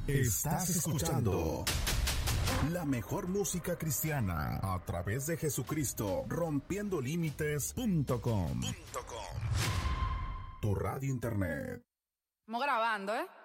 Estás escuchando la mejor música cristiana a través de Jesucristo, rompiendolímites.com. Tu radio internet. Estamos grabando, ¿eh?